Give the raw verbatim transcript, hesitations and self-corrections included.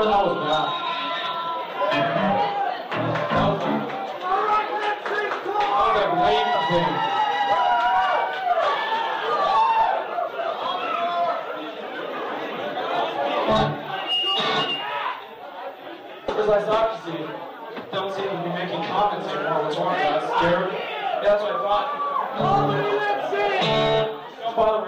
that was bad. That was like, that was like late thing. Because I thought, you see, don't seem to be making comments anymore. What's wrong? That's scared. Yeah, that's what I thought. Don't bother